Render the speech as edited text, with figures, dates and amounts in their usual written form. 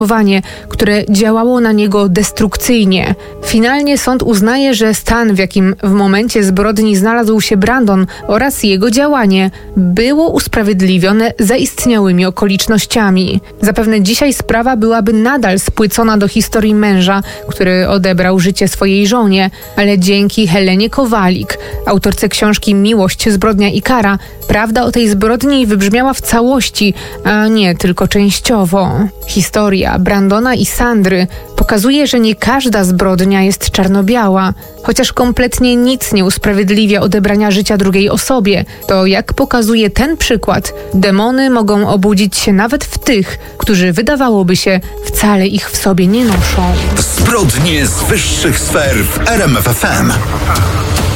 które działało na niego destrukcyjnie. Finalnie sąd uznaje, że stan, w jakim w momencie zbrodni znalazł się Brandon oraz jego działanie, było usprawiedliwione zaistniałymi okolicznościami. Zapewne dzisiaj sprawa byłaby nadal spłycona do historii męża, który odebrał życie swojej żonie, ale dzięki Helenie Kowalik, autorce książki Miłość, zbrodnia i kara, prawda o tej zbrodni wybrzmiała w całości, a nie tylko częściowo. Historia Brandona i Sandry pokazuje, że nie każda zbrodnia jest czarno-biała, chociaż kompletnie nic nie usprawiedliwia odebrania życia drugiej osobie. To, jak pokazuje ten przykład, demony mogą obudzić się nawet w tych, którzy wydawałoby się wcale ich w sobie nie noszą. Zbrodnie z wyższych sfer w RMF FM.